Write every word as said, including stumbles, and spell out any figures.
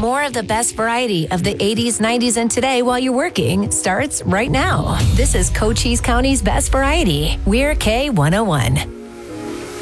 More of the best variety of the eighties, nineties, and today while you're working starts right now. This is Cochise County's Best Variety. We're K one oh one.